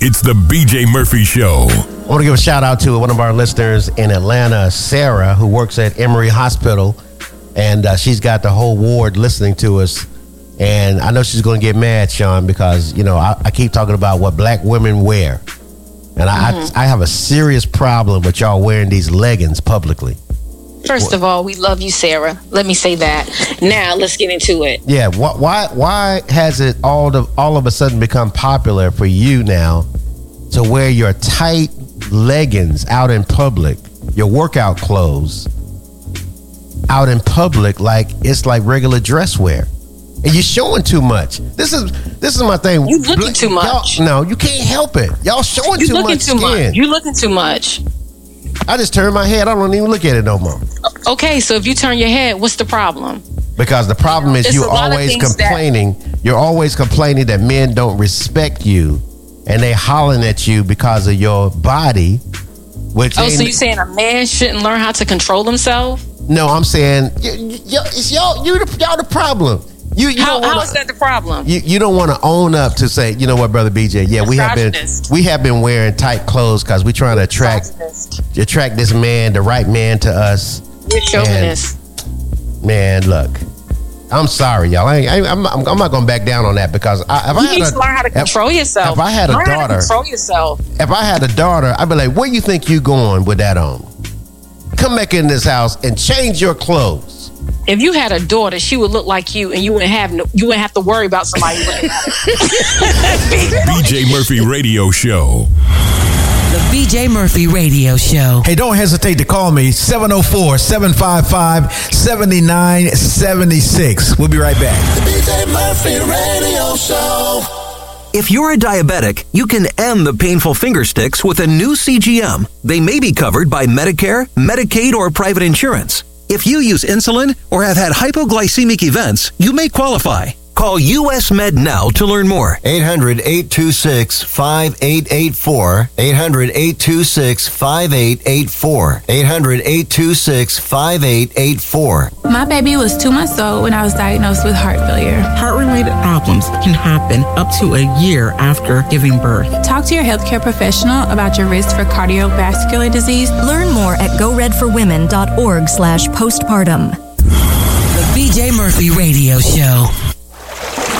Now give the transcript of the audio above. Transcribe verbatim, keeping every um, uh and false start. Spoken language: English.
It's the B J Murphy Show. I want to give a shout out to one of our listeners in Atlanta, Sarah, who works at Emory Hospital. And uh, she's got the whole ward listening to us. And I know she's going to get mad, Sean, because, you know, I, I keep talking about what black women wear. And I, mm-hmm. I, I have a serious problem with y'all wearing these leggings publicly. First of all, we love you, Sarah. Let me say that. Now, let's get into it. Yeah, wh- why why has it all the, all of a sudden become popular for you now to wear your tight leggings out in public, your workout clothes out in public like it's like regular dress wear? And you're showing too much. This is this is my thing. You looking too much. Y'all, no, you can't help it. Y'all showing you too looking much too skin. Much. You looking too much. I just turn my head. I don't even look at it no more. Okay, so if you turn your head, what's the problem? Because the problem is It's you're a lot of always things complaining. that- You're always complaining that men don't respect you, and they hollering at you because of your body. Which Oh, ain't- so you're saying a man shouldn't learn how to control himself? No, I'm saying y- y- y- it's y'all. You the, y'all the problem. You, you How, don't wanna, how is that the problem? You, you don't want to own up to say, you know what, brother B J? Yeah, we have been Misogynist. we have been wearing tight clothes because we're trying to attract Misogynist. attract this man, the right man, to us. You're chauvinist. Man, look, I'm sorry, y'all. I ain't, I ain't, I'm, I'm, I'm not going to back down on that because I, if You I had need a, to learn how to if- control yourself. If I had a learn how to daughter, control yourself. if I had a daughter, I'd be like, where you think you going with that on? Come back in this house and change your clothes. If you had a daughter, she would look like you, and you wouldn't have no, you wouldn't have to worry about somebody looking at her. B J Murphy Radio Show. The B J Murphy Radio Show. Hey, don't hesitate to call me, seven oh four, seven five five, seven nine seven six. We'll be right back. The B J Murphy Radio Show. If you're a diabetic, you can end the painful finger sticks with a new C G M. They may be covered by Medicare, Medicaid, or private insurance. If you use insulin or have had hypoglycemic events, you may qualify. Call U S Med now to learn more. eight hundred, eight two six, five eight eight four. eight hundred, eight two six, five eight eight four. eight hundred, eight two six, five eight eight four. My baby was two months old when I was diagnosed with heart failure. Heart-related problems can happen up to a year after giving birth. Talk to your healthcare professional about your risk for cardiovascular disease. Learn more at go red for women dot org slash postpartum. The B J Murphy Radio Show.